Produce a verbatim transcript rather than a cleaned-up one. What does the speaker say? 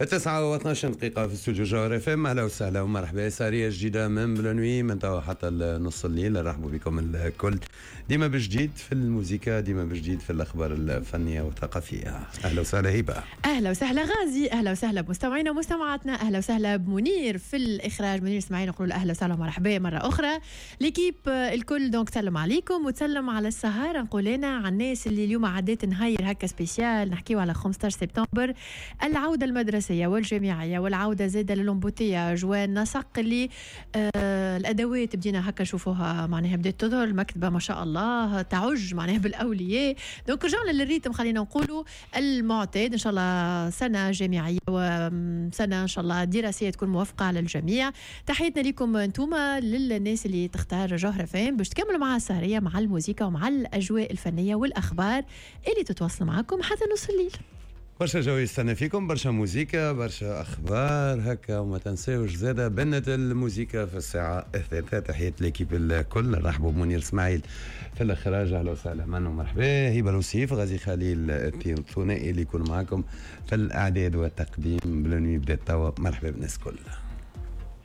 التسعة واثناش دقيقة في استوديو جوهر اف ام. اهلا وسهلا ومرحبا. سارية جديدة من بلونوي من توا حتى نص الليل. نرحبوا بكم الكل ديما بجديد في الموسيقى، ديما بجديد في الاخبار الفنية والثقافية. اهلا وسهلا هبة. اهلا وسهلا غازي. اهلا وسهلا بمستمعينا ومستمعاتنا. اهلا وسهلا بمنير في الاخراج، منير اسماعيل. نقول له اهلا وسهلا ومرحبا مرة اخرى. ليكيب الكل دونك تسلم عليكم وتسلم على السهارة. نقول لنا على الناس اللي اليوم عديت نهاير هكا سبيسيال، نحكيو على خمسطاش سبتمبر، العودة المدرسية والجامعية والعودة زادة للامبوتياج والنسق اللي آه الأدوات بدينا هكا نشوفوها معناها بدأت تظهر، المكتبة ما شاء الله تعج معناها بالأولياء. دونك رجعنا للريتم، خلينا نقولوا المعتاد. إن شاء الله سنة جامعية وسنة إن شاء الله دراسية تكون موافقة على الجميع. تحياتنا لكم انتوما للناس اللي تختار جوهر فين باش تكملوا مع السهرية مع الموسيقى ومع الأجواء الفنية والأخبار اللي تتواصلوا معكم حتى نص الليل. برشا جو يستنى فيكم، برشا موسيقى، برشا اخبار هكا، وما تنساوش زاده بنت الموسيقى في الساعه الثالثه. تحيه ليكيب الكل. نرحبوا بمنير اسماعيل في الاخراج. اهلا وسهلا من ومرحبا. هبه الوسيف، غازي خليل الثنائي اللي يكون معكم في الاعداد والتقديم. بلوني بدات توا. مرحبا بالناس كل.